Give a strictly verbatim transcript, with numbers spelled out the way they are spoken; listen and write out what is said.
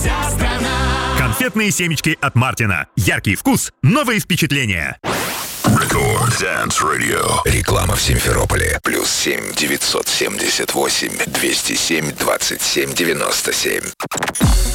Вся страна. Конфетные семечки от Мартина. Яркий вкус, новые впечатления. Рекорд Dance Radio. Реклама в Симферополе. Плюс семь девятьсот семьдесят восемь двести семь двадцать семь девяносто семь.